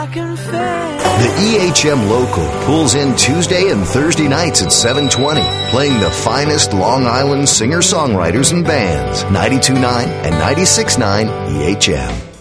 The EHM Local pulls in Tuesday and Thursday nights at 7:20, playing the finest Long Island singer-songwriters and bands. 92.9 and 96.9 EHM.